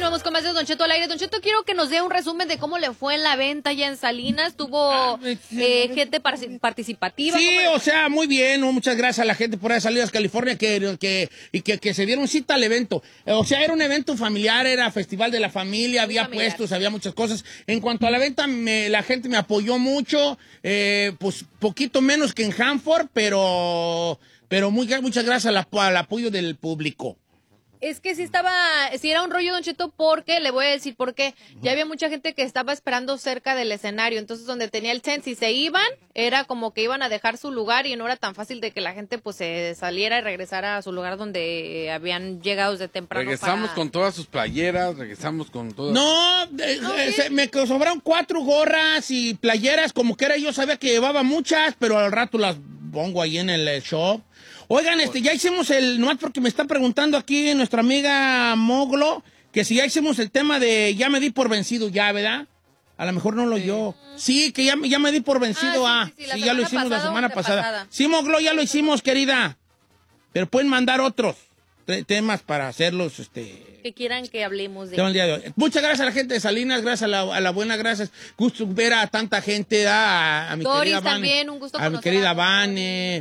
Continuamos con más de Don Cheto al aire. Don Cheto, quiero que nos dé un resumen de cómo le fue en la venta ya en Salinas. ¿Tuvo gente participativa? Sí, o sea, muy bien. Muchas gracias a la gente por ahí de Salinas, California, que se dieron cita al evento. O sea, era un evento familiar, era festival de la familia, había familiar. Puestos, había muchas cosas. En cuanto a la venta, la gente me apoyó mucho, pues poquito menos que en Hanford, pero muchas gracias al apoyo del público. Es que sí era un rollo, Don Cheto, porque, le voy a decir por qué, ya había mucha gente que estaba esperando cerca del escenario, entonces donde tenía el tent, si se iban, era como que iban a dejar su lugar y no era tan fácil de que la gente pues se saliera y regresara a su lugar donde habían llegado desde temprano. Regresamos con todas sus playeras, regresamos con todas... No, me sobraron 4 gorras y playeras, como que era, yo sabía que llevaba muchas, pero al rato las pongo ahí en el shop. Oigan, ya hicimos nomás porque me está preguntando aquí nuestra amiga Moglo, que si ya hicimos el tema de ya me di por vencido ya, ¿verdad? A lo mejor no lo oyó. Sí, que ya me di por vencido, sí, ya lo hicimos la semana pasada. Sí, Moglo, ya lo hicimos, querida. Pero pueden mandar otros temas para hacerlos, que quieran que hablemos de... El día de hoy. Muchas gracias a la gente de Salinas, gracias a la buena, gracias. Gusto ver a tanta gente, a mi Doris querida Vane. También, un gusto a mi querida Vane,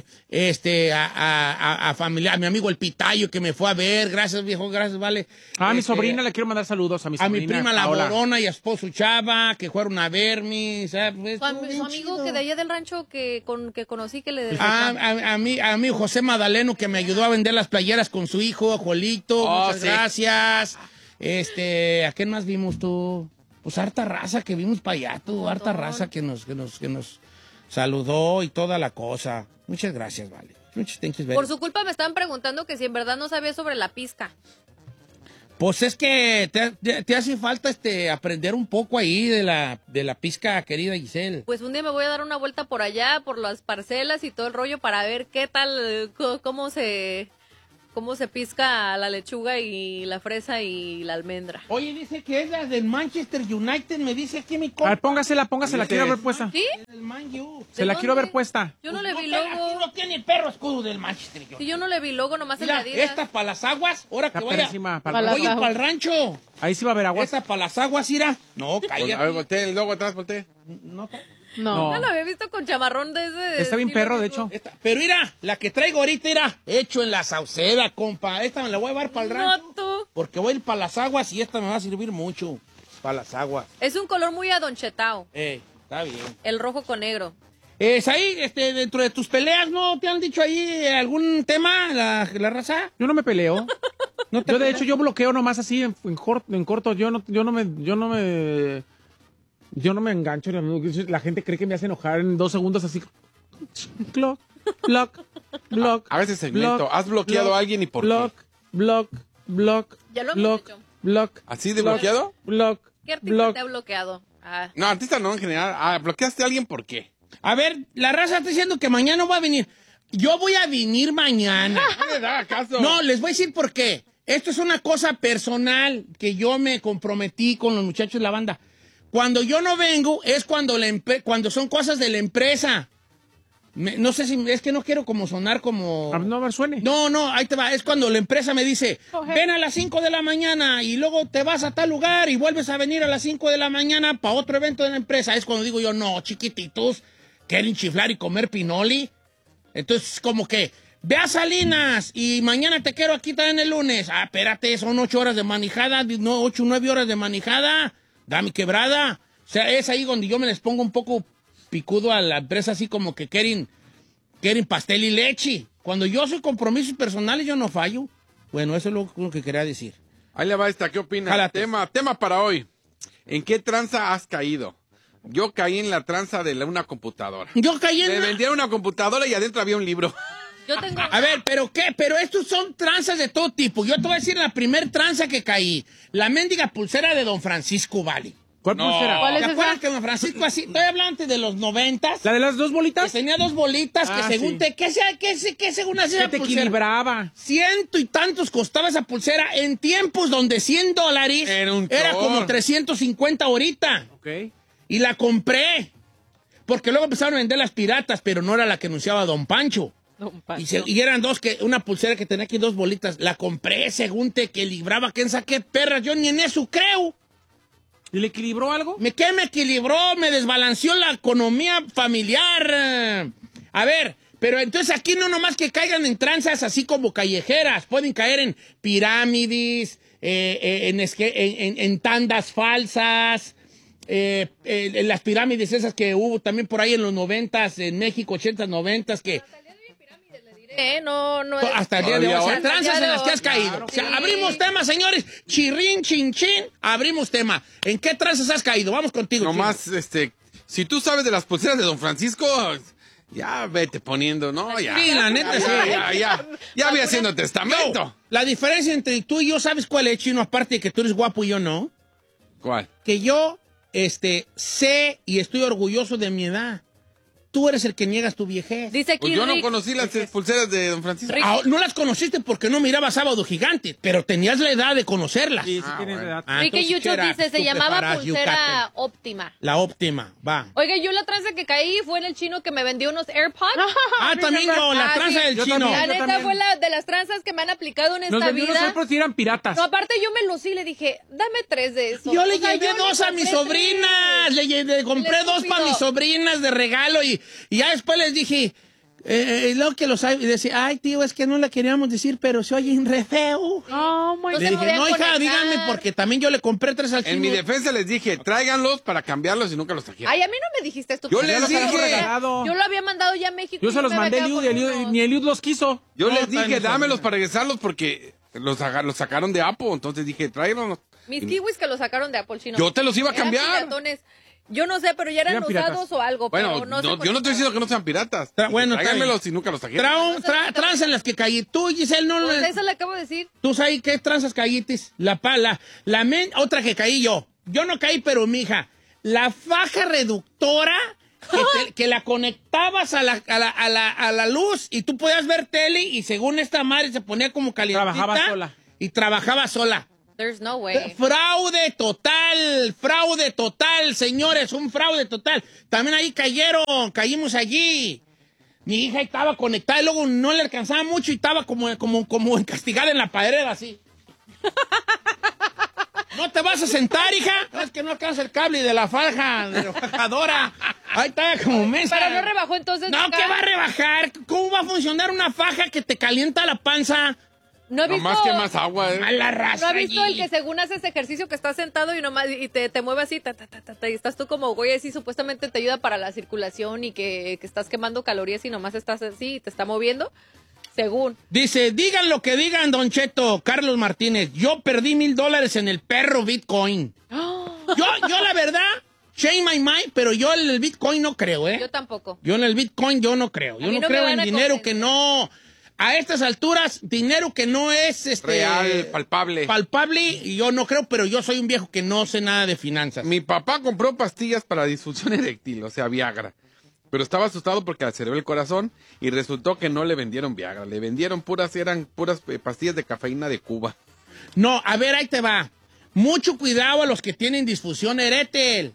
a familia, a mi amigo el Pitayo que me fue a ver, gracias viejo, gracias, vale. A mi sobrina le quiero mandar saludos, a mi sobrina. A mi prima La Borona y a esposo Chava, que fueron a verme, ¿sabes? Su amigo que de allá del rancho que conocí, que le... A mí José Madaleno, que me ayudó a vender las playeras con su hijo, Juelito, muchas gracias. ¿A qué más vimos tú? Pues harta raza que vimos para allá, tú, harta raza que nos saludó y toda la cosa. Muchas gracias, vale. Por su culpa me estaban preguntando que si en verdad no sabía sobre la pizca. Pues es que te hace falta aprender un poco ahí de la pizca, querida Giselle. Pues un día me voy a dar una vuelta por allá, por las parcelas y todo el rollo para ver qué tal, cómo se pizca la lechuga y la fresa y la almendra. Oye, dice que es la del Manchester United, me dice aquí mi compa. A ver, póngasela, quiero ver puesta. ¿Sí? Del Man U. Se la quiero ver puesta. Yo no le vi Aquí logo. no tiene el perro escudo del Manchester United. Sí, yo no le vi logo, nomás en Mira, la Adidas. esta para las aguas, ahora que Está vaya. pésima, Oye, para el rancho. Ahí sí va a haber agua. Esta para las aguas, irá. No, cállate. A ver, volteé, luego atrás, volteé. No lo había visto con chamarrón de ese. Está bien perro, de hecho. Pero mira, la que traigo ahorita, mira, hecho en la Sauceda, compa. Esta me la voy a llevar para el rancho. No, tú. Porque voy a ir para las aguas y esta me va a servir mucho. Para las aguas. Es un color muy adonchetao. Está bien. El rojo con negro. Ahí, dentro de tus peleas, ¿no te han dicho ahí algún tema, la raza? Yo no me peleo. Yo, de hecho, yo bloqueo nomás así en corto. Yo no me engancho. La gente cree que me hace enojar en 2 segundos así. Block. A veces segmento. ¿Has bloqueado a alguien y por qué? Block. Ya lo hemos hecho. Block. ¿Así de bloqueado? Block. ¿Qué artista te ha bloqueado? No, artista no, en general. ¿Bloqueaste a alguien por qué? A ver, la raza está diciendo que mañana no va a venir. Yo voy a venir mañana. No le da caso. No, les voy a decir por qué. Esto es una cosa personal que yo me comprometí con los muchachos de la banda. Cuando yo no vengo es cuando son cosas de la empresa. No sé si es que no quiero como sonar como... No, a ver, suene. No, ahí te va. Es cuando la empresa me dice, ven a las 5 de la mañana y luego te vas a tal lugar y vuelves a venir a las 5 de la mañana para otro evento de la empresa. Es cuando digo yo, no, chiquititos, quieren chiflar y comer pinoli. Entonces, como que, ve a Salinas y mañana te quiero aquí también el lunes. Espérate, son 8 horas de manejada, 8 o 9 horas de manejada. Dame quebrada. O sea, es ahí donde yo me les pongo un poco picudo a la empresa, así como que quieren pastel y leche. Cuando yo soy compromisos personales, yo no fallo. Bueno, eso es lo que quería decir. Ahí le va esta, ¿qué opinas? Tema para hoy. ¿En qué tranza has caído? Yo caí en la tranza de una computadora. Yo caí en... Me vendieron una computadora y adentro había un libro. Yo tengo... A ver, ¿pero qué? Pero estos son tranzas de todo tipo. Yo te voy a decir la primer tranza que caí. La mendiga pulsera de Don Francisco, vale. ¿Cuál pulsera? ¿Cuál es ¿Te esa? acuerdas que Don Francisco así? Estoy hablando antes de los 90s. ¿La de las 2 bolitas? Que tenía 2 bolitas que según sí. ¿Qué según hacía Que te pulsera? equilibraba. 100 y tantos costaba esa pulsera en tiempos donde $100 era como 350 ahorita. Ok. Y la compré. Porque luego empezaron a vender las piratas, pero no era la que anunciaba Don Pancho. Y eran dos, una pulsera que tenía aquí 2 bolitas. La compré según te equilibraba. ¿Quién saqué perras? Yo ni en eso creo. ¿Y le equilibró algo? ¿Qué me equilibró? Me desbalanceó la economía familiar. A ver, pero entonces aquí no nomás que caigan en tranzas así como callejeras. Pueden caer en pirámides, en tandas falsas, en las pirámides esas que hubo también por ahí en los 90s, en México, 80s, 90s, que... No. Hasta el día de hoy. O sea, tranzas en las que has caído. Claro, o sea, abrimos tema, señores. Chirrín, chin, chin. Abrimos tema. ¿En qué tranzas has caído? Vamos contigo. Nomás, si tú sabes de las pulseras de Don Francisco, ya vete poniendo, ¿no? Ya. Sí, la neta, sí. Ya voy haciendo testamento. No, la diferencia entre tú y yo, ¿sabes cuál es, Chino? Aparte de que tú eres guapo y yo no. ¿Cuál? Que yo, sé y estoy orgulloso de mi edad. Tú eres el que niegas tu viejez. Dice aquí pues yo Rick, no conocí las pulseras de Don Francisco. No las conociste porque no mirabas Sábado Gigante, pero tenías la edad de conocerlas. Sí, tienes edad. Ricky Yucho dice, se llamaba pulsera óptima. La óptima, va. Oiga, yo la tranza que caí fue en el chino que me vendió unos AirPods. También yo, la tranza del chino. La neta fue de las tranzas que me han aplicado en esta vida. Los siempre eran piratas. No, aparte yo me lucí y le dije, dame 3 de esos. Yo le llevé 2 a mis sobrinas. Le compré 2 para mis sobrinas de regalo y ya después les dije, luego que los hay, y decía, ay, tío, es que no la queríamos decir, pero se oyen re feo. Oh, my God. Le dije, no, hija, díganme, porque también yo le compré 3 al chino. En mi defensa les dije, tráiganlos para cambiarlos y nunca los trajeron. Ay, a mí no me dijiste esto. Yo les dije. Yo lo había mandado ya a México. Yo se los mandé, ni Eliud los quiso. Yo les dije, dámelos para regresarlos porque los sacaron de Apple. Entonces dije, tráiganlos. Mis kiwis que los sacaron de Apple chino. Yo te los iba a cambiar. Piratones. Yo no sé, pero ya eran usados o algo. Bueno, pero yo no estoy diciendo que no sean piratas. Tráiganmelos y nunca los trajeron. Tranzas en las que caí. Tú, Giselle, no... Pues eso le acabo de decir. ¿Tú sabes qué tranzas caítis? Otra que caí yo. Yo no caí, pero mi hija. La faja reductora que la conectabas a la luz y tú podías ver tele y según esta madre se ponía como calientita. Trabajaba sola. Y trabajaba sola. There's no way. Fraude total, señores, un fraude total. También ahí caímos allí. Mi hija estaba conectada y luego no le alcanzaba mucho y estaba como castigada en la pared así. ¿No te vas a sentar, hija? No, es que no alcanza el cable de la faja, de la fajadora. Ahí está como mesa. Pero no rebajó entonces. No, ¿qué va a rebajar? ¿Cómo va a funcionar una faja que te calienta la panza? No he visto, más que más agua, Mala raza. ¿No has visto allí. el que según haces ejercicio que estás sentado y nomás y te mueve así, y estás tú como güey así, supuestamente te ayuda para la circulación y que estás quemando calorías y nomás estás así y te está moviendo? Según. Dice, digan lo que digan, Don Cheto, Carlos Martínez, yo perdí $1,000 en el perro Bitcoin. Yo la verdad, change my mind, pero yo en el Bitcoin no creo, ¿eh? Yo tampoco. Yo en el Bitcoin yo no creo. Yo no creo en dinero que no... A estas alturas, dinero que no es real, palpable, y yo no creo, pero yo soy un viejo que no sé nada de finanzas. Mi papá compró pastillas para disfunción eréctil, o sea, Viagra. Pero estaba asustado porque aceleró el corazón y resultó que no le vendieron Viagra. Le vendieron eran puras pastillas de cafeína de Cuba. No, a ver, ahí te va. Mucho cuidado a los que tienen disfunción eréctil.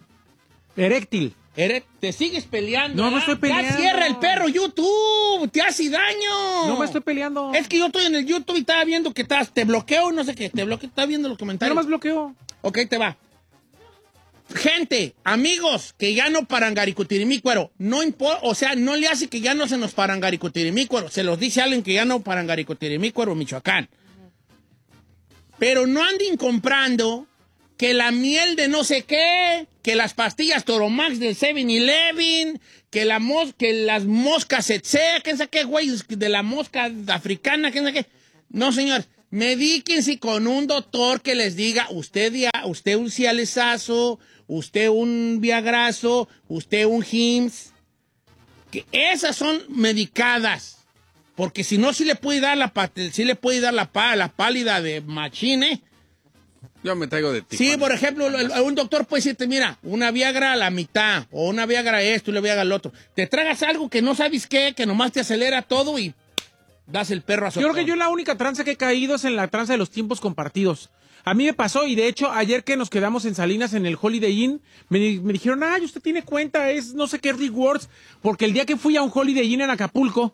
Te sigues peleando. No me estoy peleando. Ya cierra el perro YouTube. Te hace daño. No me estoy peleando. Es que yo estoy en el YouTube y estaba viendo que te bloqueo, no sé qué. Estaba viendo los comentarios. No más bloqueo. Ok, te va. Gente, amigos, que ya no parangaricutirimícuaro. No importa, o sea, no le hace que ya no se nos parangaricutirimícuaro. Se los dice alguien que ya no parangaricutirimícuaro, Michoacán. Pero no anden comprando que la miel de no sé qué, que las pastillas Toromax del 7-Eleven, que las moscas Etsea, que sé qué, güey, de la mosca africana, que sé qué. No, señor, medíquense con un doctor que les diga, usted un cialesazo, usted un viagrazo, usted un Hims, que esas son medicadas, porque si no, sí le puede dar la pálida de machine. Yo me traigo de ti. Sí, por ejemplo, un doctor puede decirte, mira, una Viagra a la mitad, o una Viagra esto y una Viagra al otro. Te tragas algo que no sabes qué, que nomás te acelera todo y das el perro a su. Yo creo que la única tranza que he caído es en la tranza de los tiempos compartidos. A mí me pasó, y de hecho, ayer que nos quedamos en Salinas en el Holiday Inn, me dijeron, usted tiene cuenta, es no sé qué rewards, porque el día que fui a un Holiday Inn en Acapulco,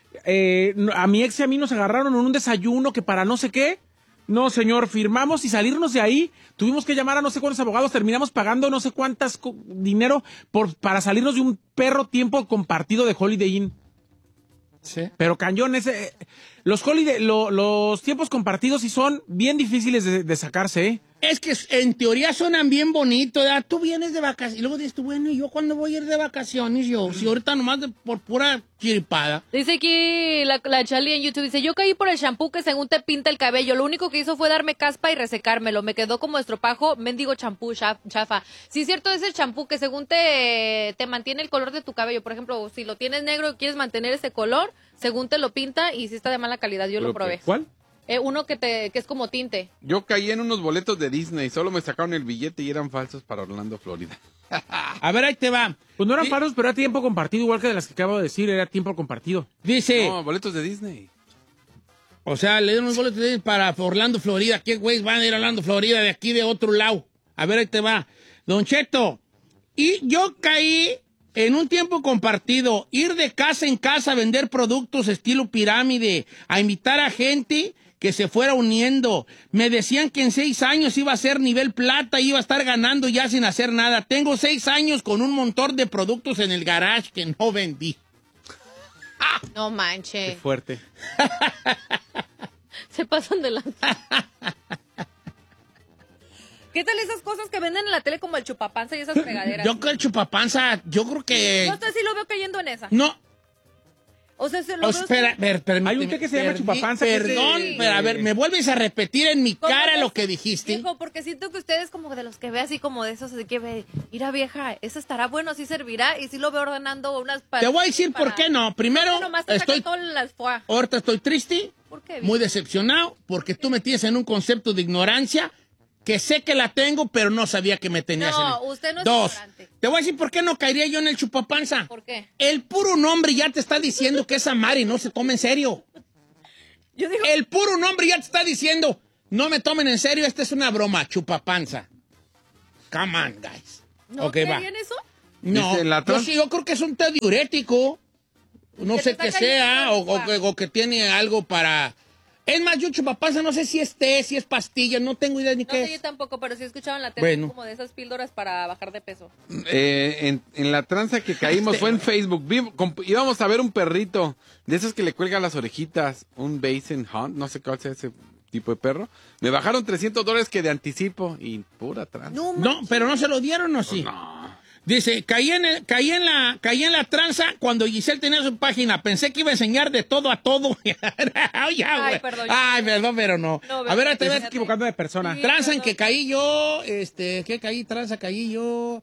A mi ex y a mí nos agarraron en un desayuno que para no sé qué. No, señor, firmamos y salirnos de ahí. Tuvimos que llamar a no sé cuántos abogados. Terminamos pagando no sé cuántas dinero para salirnos de un perro tiempo compartido de Holiday Inn. Sí. Pero cañón, los tiempos compartidos sí son bien difíciles de sacarse, ¿eh? Es que en teoría suenan bien bonitos, ¿verdad? Tú vienes de vacaciones y luego dices tú, bueno, ¿y yo cuándo voy a ir de vacaciones? Si ahorita nomás por pura chiripada. Dice aquí la Charlie en YouTube, dice, yo caí por el shampoo que según te pinta el cabello, lo único que hizo fue darme caspa y resecármelo, me quedó como estropajo, mendigo champú, chafa. Sí, es cierto, es el champú que según te mantiene el color de tu cabello, por ejemplo, si lo tienes negro y quieres mantener ese color, según te lo pinta y si está de mala calidad, yo lo probé. ¿Cuál? Uno que es como tinte. Yo caí en unos boletos de Disney, solo me sacaron el billete y eran falsos para Orlando, Florida. A ver, ahí te va. Pues no eran falsos, pero era tiempo compartido, igual que de las que acabo de decir, era tiempo compartido. Dice, No, boletos de Disney. o sea, le dieron unos boletos para Orlando, Florida. ¿Qué güeyes van a ir a Orlando, Florida de aquí de otro lado? A ver, ahí te va. Don Cheto, y yo caí en un tiempo compartido, ir de casa en casa a vender productos estilo pirámide, a invitar a gente que se fuera uniendo. Me decían que en 6 años iba a ser nivel plata, iba a estar ganando ya sin hacer nada. Tengo 6 años con un montón de productos en el garage que no vendí. No manche. Qué fuerte. Se pasan de lanza. ¿Qué tal esas cosas que venden en la tele como el chupapanza y esas fregaderas? Yo creo el chupapanza, yo creo que... Yo hasta sí lo veo cayendo en esa. No. O sea, se lo veo... Espera, permíteme. Hay un té que se llama chupapanza. Perdón, Sí. pero a ver, ¿me vuelves a repetir en mi ¿Cómo cara ves? lo que dijiste? Viejo, porque siento que ustedes como de los que ve así como de esos, así que ve, mira vieja, eso estará bueno, sí servirá, y sí lo veo ordenando unas... Te voy a decir por qué no. Primero, Nomás te estoy... saca todo las foie. Ahorita estoy triste, ¿Por qué? muy decepcionado, porque tú me tienes en un concepto de ignorancia que sé que la tengo, pero no sabía que me tenías en No, usted no es 2, ignorante. te voy a decir por qué no caería yo en el chupapanza. ¿Por qué? El puro nombre ya te está diciendo que esa Mari no se toma en serio. Yo digo, El puro nombre ya te está diciendo, no me tomen en serio, esta es una broma, chupapanza. Come on, guys. ¿no Ok, va. querían eso? No, Dice la trans- yo creo que es un té diurético. No Que sé te qué está sea, cayendo o que tiene algo para... Es más, yo chupapanza, no sé si es té, si es pastilla, no tengo idea ni No qué sé, yo es. tampoco, pero sí escuchaban la tele Bueno. como de esas píldoras para bajar de peso. En la tranza que caímos fue en Facebook. Íbamos a ver un perrito de esos que le cuelgan las orejitas, un Basin Hunt, no sé cuál sea ese tipo de perro. Me bajaron $300 que de anticipo y pura tranza. No, pero no se lo dieron, ¿o sí? No. Dice, caí en la tranza cuando Giselle tenía su página. Pensé que iba a enseñar de todo a todo. Ay, perdón. Ay, perdón, pero no. No, A ver, ahí te Te ves. estás equivocando de persona. Sí. Tranza en perdón. que caí yo, ¿qué caí? Tranza caí yo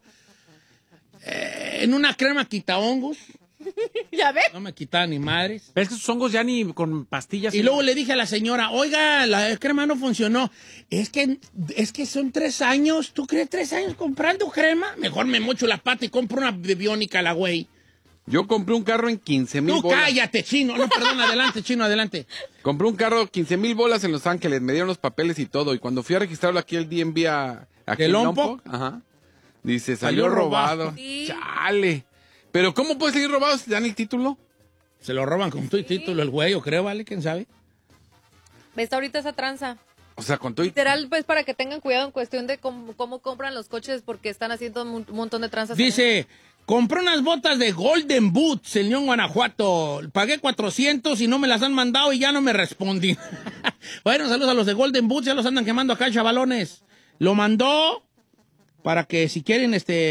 en una crema quitahongos. ¿Ya ves? No me quitaba ni madres. Pero es que esos hongos ya ni con pastillas. Y luego le dije a la señora, oiga, la crema no funcionó. Es que son 3 años. ¿Tú crees 3 años comprando crema? Mejor me mocho la pata y compro una de Biónica, la güey. Yo compré un carro en 15,000 No, bolas. cállate, chino. No, perdón, adelante, chino, adelante. Compré un carro 15,000 bolas en Los Ángeles, me dieron los papeles y todo. Y cuando fui a registrarlo aquí el DMV aquí ¿De en Lompoc? ajá, dice, Salió salió robado. robado. Sí. Chale. Pero ¿cómo puede salir robado si te dan el título? Se lo roban con tu título el güey, yo creo, ¿vale? ¿Quién sabe? ¿Ves ahorita esa tranza? O sea, con todo y... Literal, pues para que tengan cuidado en cuestión de cómo compran los coches porque están haciendo un montón de tranzas. Dice, compré unas botas de Golden Boots en León, Guanajuato. Pagué 400 y no me las han mandado y ya no me respondí. Bueno, saludos a los de Golden Boots, ya los andan quemando acá, chavalones. Lo mandó para que si quieren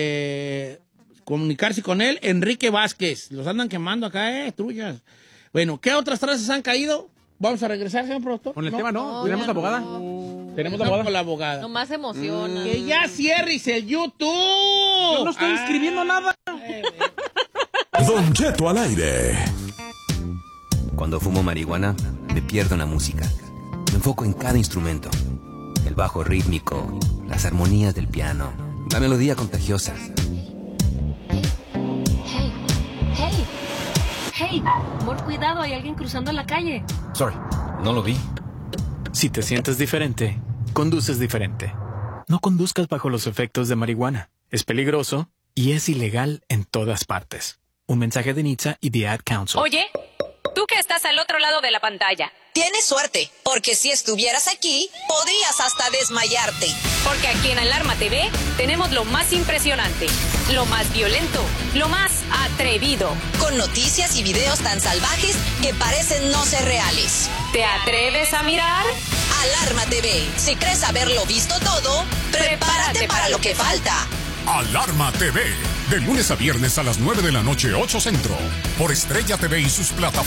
comunicarse con él, Enrique Vázquez. Los andan quemando acá, trullas. Bueno, ¿qué otras tranzas han caído? Vamos a regresar, señor productor. Con el tema No, no. ¿Tenemos ya la abogada? no. ¿Tenemos la Vamos abogada? con la abogada. Nomás se emociona. Que ya cierres el YouTube. Yo no estoy escribiendo nada. Don Cheto al aire. Cuando fumo marihuana, me pierdo en la música. Me enfoco en cada instrumento. El bajo rítmico, las armonías del piano, la melodía contagiosa. Hey, amor, cuidado, hay alguien cruzando la calle. Sorry, no lo vi. Si te sientes diferente, conduces diferente. No conduzcas bajo los efectos de marihuana. Es peligroso y es ilegal en todas partes. Un mensaje de NHTSA y The Ad Council. Oye, Tú que estás al otro lado de la pantalla. Tienes suerte, porque si estuvieras aquí, podrías hasta desmayarte. Porque aquí en Alarma TV tenemos lo más impresionante, lo más violento, lo más atrevido. Con noticias y videos tan salvajes que parecen no ser reales. ¿Te atreves a mirar? Alarma TV. Si crees haberlo visto todo, prepárate para lo que falta. Alarma TV, de lunes a viernes a las 9 de la noche, 8 Centro, por Estrella TV y sus plataformas.